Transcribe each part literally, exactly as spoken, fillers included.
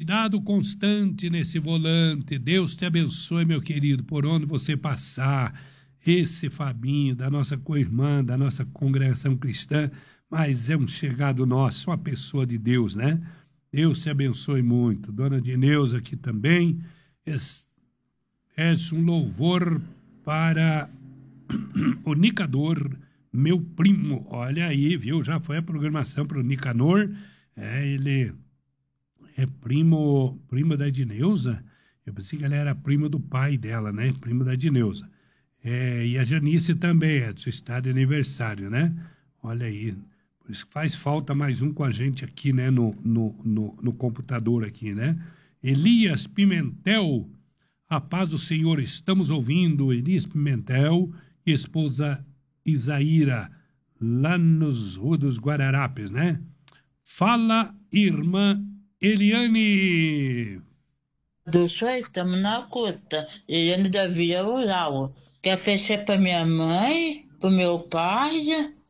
cuidado constante nesse volante. Deus te abençoe, meu querido, por onde você passar. Esse Fabinho, da nossa co-irmã, da nossa congregação cristã, mas é um chegado nosso, uma pessoa de Deus, né? Deus te abençoe muito. Dona Dineuza aqui também. É um louvor para o Nicador, meu primo. Olha aí, viu? Já foi a programação para o Nicanor. É, ele é primo, primo da Edneuza. Eu pensei que ele era primo do pai dela, né? Primo da Edneuza. É, e a Janice também é do seu estado de aniversário, né? Olha aí. Por isso que faz falta mais um com a gente aqui, né? No, no, no, no computador aqui, né? Elias Pimentel. A paz do Senhor, estamos ouvindo Elias Pimentel e esposa Isaíra, lá nos Rua dos Guararapes, né? Fala, irmã Eliane. Do senhor, estamos na cuta. Eliane da Vila Rural. Quer fechar para minha mãe, para meu pai,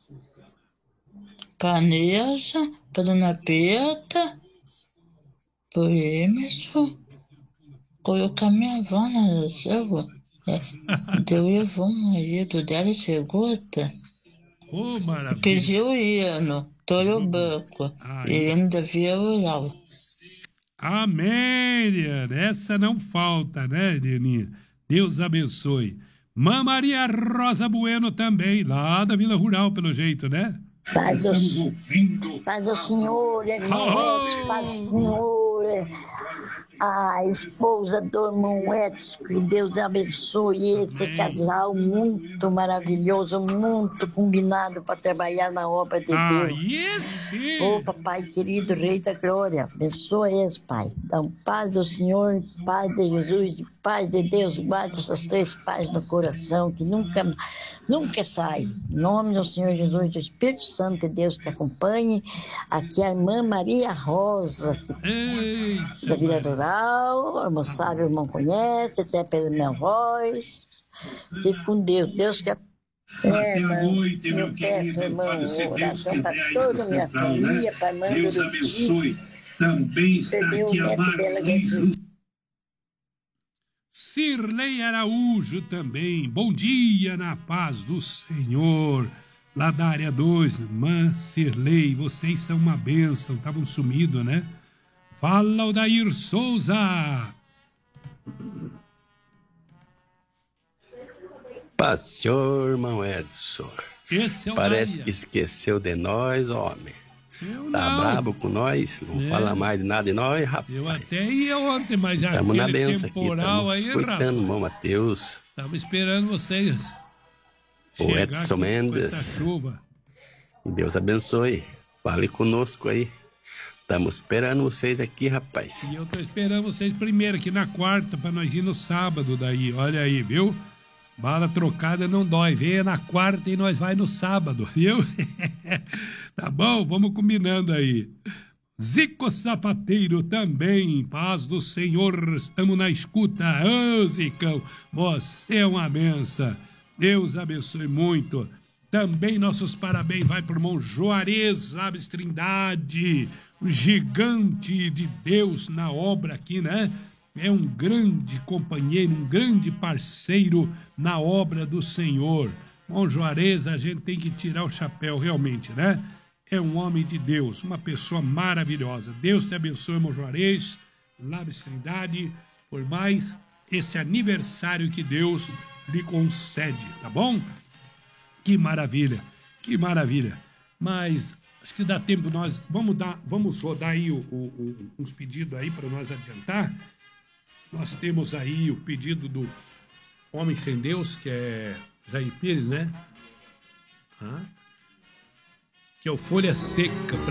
para Neuza, para dona Peta, para o Emerson. Colocar minha avó na reserva. É, então eu vou marido dela e segunda. Oh, maravilha. Pediu o Iano, Toro Banco, Eliane da Vila Rural. Amém, Eliane. Essa não falta, né, Eliane? Deus abençoe. Mãe Maria Rosa Bueno também, lá da Vila Rural, pelo jeito, né? Paz Estamos o... ouvindo. Paz do Senhor, irmão oh! Edson, paz do Senhor. A esposa do irmão Edson, que Deus abençoe esse Amém. Casal muito maravilhoso, muito combinado para trabalhar na obra de ah, Deus. Yes. Ô, papai querido, Rei da Glória, abençoa eles, Pai. Dá paz do Senhor, paz de Jesus e paz de Deus. Guarda essas três paz no coração, que nunca, nunca sai. Em nome do Senhor Jesus, do Espírito Santo de Deus que acompanhe. Aqui a irmã Maria Rosa, Eita, da Vila Rural. O irmão sabe, o irmão conhece, até pela minha voz. E com Deus, Deus que é, irmão, noite, eu peço, irmão, oração para toda a minha família, para a irmã Deus do abençoe. Também está aqui a Marlene Cirlei Araújo também. Bom dia na paz do Senhor. Lá da área dois, irmã Cirlei, vocês são uma bênção. Estavam sumidos, né? Fala, Odair Souza. Pastor, irmão Edson. Esse é o Parece Daia. que esqueceu de nós, homem. Eu tá não. brabo com nós, não é. fala mais de nada de nós, rapaz. Eu até ia ontem, mas já Tamo na benção temporal aqui, aí, escutando, irmão Mateus. Tava esperando vocês. O Edson Mendes. Que Deus abençoe. Fale conosco aí. Estamos esperando vocês aqui, rapaz. E eu tô esperando vocês primeiro aqui na quarta, pra nós ir no sábado daí. Olha aí, viu? Bala trocada não dói. Venha na quarta e nós vai no sábado, viu? Tá bom? Vamos combinando aí. Zico Sapateiro também. Paz do Senhor. Estamos na escuta. Ô, Zicão, você é uma benção. Deus abençoe muito. Também nossos parabéns vai pro irmão Juarez Aves Trindade, o gigante de Deus na obra aqui, né? É um grande companheiro, um grande parceiro na obra do Senhor. Bom, Juarez, a gente tem que tirar o chapéu realmente, né? É um homem de Deus, uma pessoa maravilhosa. Deus te abençoe, irmão Juarez, Aves Trindade, por mais esse aniversário que Deus lhe concede, tá bom? Que maravilha, que maravilha. Mas acho que dá tempo nós... Vamos, dar, vamos rodar aí o, o, o, uns pedidos aí para nós adiantar. Nós temos aí o pedido do Homem Sem Deus, que é Jair Pires, né? Ah, que é o Folha Seca.